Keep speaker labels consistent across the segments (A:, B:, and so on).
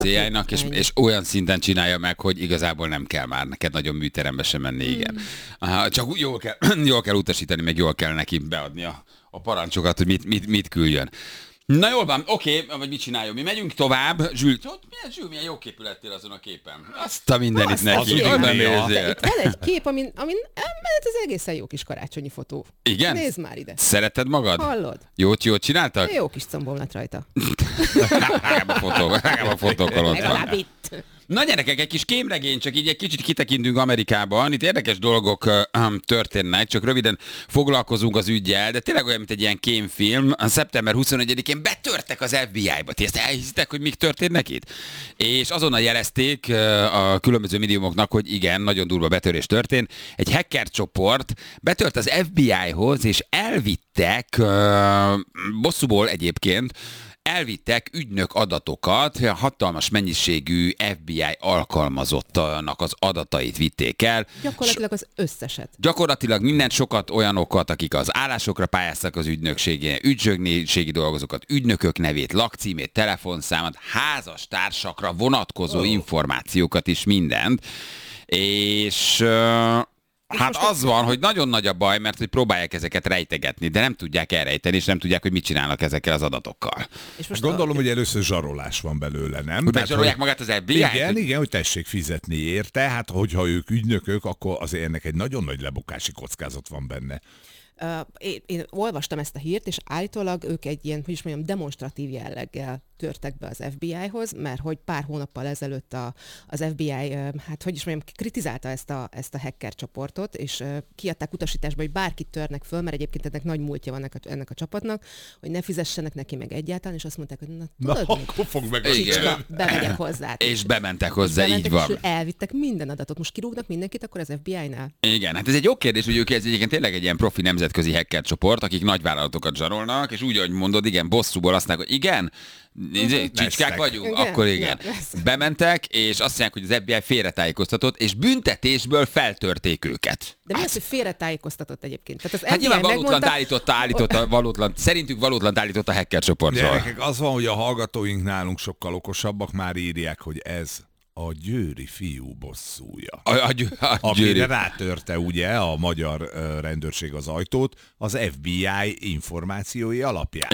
A: CIA-nak, és olyan szinten csinálja meg, hogy igazából nem kell már neked nagyon műterembe sem menni, igen. Csak jól kell utasítani, meg jól kell neki beadni a parancsokat, hogy mit küldjön. Na jól van, oké, vagy mit csináljon? Mi megyünk tovább. Zsül, milyen jó képű lettél azon a képen. Azt a mindenit neki.
B: Itt van egy kép, amin ez egészen jó kis karácsonyi fotó.
A: Igen?
B: Nézd már ide.
A: Szereted magad?
B: Hallod?
A: Jót csináltak?
B: Jó kis combom lett rajta.
A: A fotókkal ott van.
B: Legalább itt.
A: Na gyerekek, egy kis kémregény, csak így egy kicsit kitekintünk Amerikában. Itt érdekes dolgok történnek, csak röviden foglalkozunk az üggyel, de tényleg olyan, mint egy ilyen kémfilm. A szeptember 21-én betörtek az FBI-ba. Ti ezt elhiszitek, hogy mik történnek itt? És azonnal jelezték a különböző médiumoknak, hogy igen, nagyon durva betörés történt. Egy hacker csoport betört az FBI-hoz, és elvittek, bosszúból egyébként, elvittek ügynök adatokat, hatalmas mennyiségű FBI alkalmazottnak az adatait vitték el.
B: Gyakorlatilag az összeset.
A: Gyakorlatilag minden, sokat olyanokat, akik az állásokra pályáztak az ügynökségi dolgozókat, ügynökök nevét, lakcímét, telefonszámot, házastársakra vonatkozó információkat is, mindent. És... Hát az van, hogy nagyon nagy a baj, mert hogy próbálják ezeket rejtegetni, de nem tudják elrejteni, és nem tudják, hogy mit csinálnak ezekkel az adatokkal.
C: És most gondolom, hogy először zsarolás van belőle, nem?
A: Hogy megzsarolják magát az FBI-t?
C: Igen, hogy tessék fizetni érte, hát hogyha ők ügynökök, akkor azért ennek egy nagyon nagy lebukási kockázat van benne.
B: Én olvastam ezt a hírt, és állítólag ők egy ilyen, hogy is mondjam, demonstratív jelleggel törtek be az FBI-hoz, mert hogy pár hónappal ezelőtt az FBI, hát hogy is mondjam, kritizálta ezt a hacker csoportot, és kiadták utasításba, hogy bárkit törnek föl, mert egyébként ennek nagy múltja van ennek a csapatnak, hogy ne fizessenek neki meg egyáltalán, és azt mondták, hogy na tudod,
C: akkor fog meg
B: Csicska, bemegyek hozzá.
A: És bementek hozzá, így van.
B: És elvittek minden adatot. Most kirúgnak mindenkit akkor az FBI-nál?
A: Igen, hát ez egy jó kérdés, hogy ők ez egyébként tényleg egy ilyen profi nemzetközi hacker csoport, akik nagyvállalatokat zsarolnak, és úgy, ahogy mondod, igen, bosszúból azt mondják, hogy igen, csicskák vagyunk, igen, akkor igen. Bementek, és azt mondják, hogy az FBI félretájékoztatott, és büntetésből feltörték őket.
B: De mi az, hogy félretájékoztatott egyébként? Tehát az
A: hát
B: FBI
A: nyilván
C: valótlan
A: szerintük valótlan állított a hacker csoportról.
C: Gyerekek, az van, hogy a hallgatóink nálunk sokkal okosabbak, már írják, hogy ez a győri fiú bosszúja. Amire rátörte ugye a magyar rendőrség az ajtót az FBI információi alapján.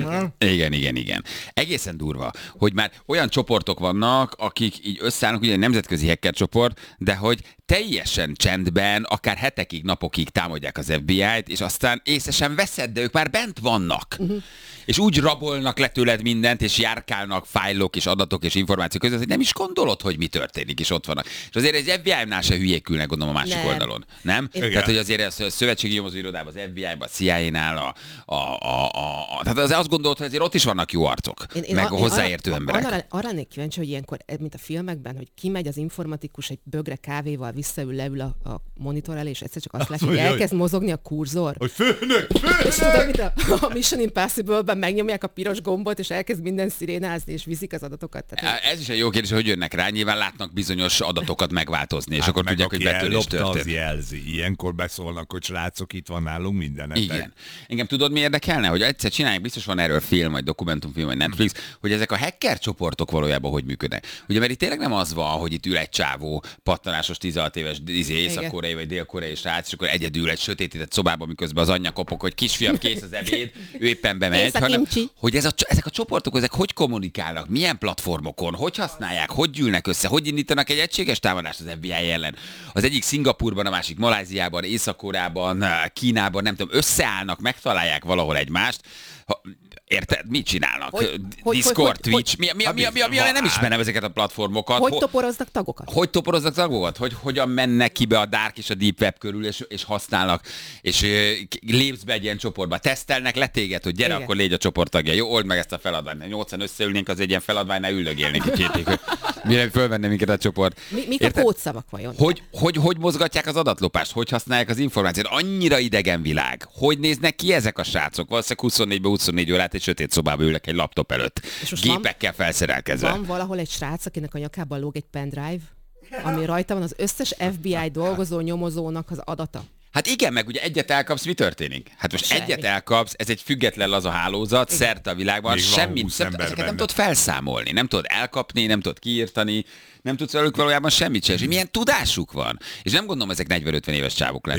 A: Igen. Egészen durva, hogy már olyan csoportok vannak, akik így összeállnak, ugye egy nemzetközi hacker csoport, de hogy teljesen csendben, akár hetekig, napokig támadják az FBI-t, és aztán észre sem veszed, de ők már bent vannak. És úgy rabolnak le tőled mindent, és járkálnak fájlok és adatok és információk között, hogy nem is gondolod, hogy mi történik, és ott vannak. És azért egy FBI-nál se hülyékülnek, gondolom, a másik oldalon. Nem? Tehát, hogy azért a szövetségi nyomozóirodában, az FBI-ban, a CIA-nál, tehát azért azt gondolod, hogy azért ott is vannak jó arcok, meg a hozzáértő emberek.
B: Arra lennék kíváncsi, hogy ilyenkor, mint a filmekben, hogy kimegy az informatikus egy bögre kávéval, leül a monitor elé, és egyszer csak azt látja, hogy elkezd mozogni a kurzor.
C: Hogy főnök!
B: És tudod, mint a Mission Impossible-ben megnyomják a piros gombot, és elkezd minden szirénázni, és viszik az adatokat. Tehát,
A: ez is egy jó kérdés, hogy jönnek rá, nyilván látnak bizonyos adatokat megváltozni, és
C: hát
A: akkor tudják, hogy betörés történt.
C: Az jelzi. Ilyenkor beszólnak, hogy srácok, itt van nálunk mindenetek.
A: Igen. Engem tudod, mi érdekelne? Hogy egyszer csinálják, biztos van erről film, vagy dokumentumfilm, vagy Netflix, hogy ezek a hacker csoportok valójában hogy működnek. Ugye, mert itt tényleg nem az van, hogy itt ül egy csávó, pattanásos 16 éves észak-koreai vagy dél-koreai srác, és akkor egyedül egy sötétített szobában, miközben az anyja kopog, hogy kisfiam, kész az ebéd, ő éppen bemegy, hanem hogy ezek a csoportok, ezek hogy kommunikálnak, milyen platformokon, hogy használják, hogy gyűlnek össze, hogy indítanak egy egységes támadást az FBI ellen. Az egyik Szingapurban, a másik Maláziában, Észak-Koreában, Kínában, nem tudom, összeállnak, megtalálják valahol egymást. Érted? Mit csinálnak? Discord, Twitch? Mi nem ismerem ezeket a platformokat.
B: Hogy toporoznak tagokat?
A: Hogy hogyan mennek ki be a dark és a deep web körül, és használnak, és lépsz be egy ilyen csoportba. Tesztelnek le téged, hogy gyere, akkor légy a csoporttagja. Jó, old meg ezt a feladványt. 8-an összeülnénk, az egy ilyen feladványnál üldögélnénk kicsit. Mire fölvenne minket a csoport.
B: Mik a kódszavak vajon?
A: Hogy mozgatják az adatlopást? Hogy használják az információt? Annyira idegen világ. Hogy néznek ki ezek a srácok? Valószínűleg 24 órát egy sötét szobába ülnek egy laptop előtt. Gépekkel felszerelkezve.
B: Van valahol egy srác, akinek a nyakában lóg egy pendrive, ami rajta van az összes FBI dolgozó nyomozónak az adata.
A: Hát igen, meg ugye egyet elkapsz, mi történik? Hát most egyet elkapsz, ez egy független laza hálózat, szerte a világban, ezeket nem tudod felszámolni, nem tudod elkapni, nem tudod kiírtani, nem tudsz velük valójában semmit sem. Milyen tudásuk van? És nem gondolom, ezek 40-50 éves csávok lesznek.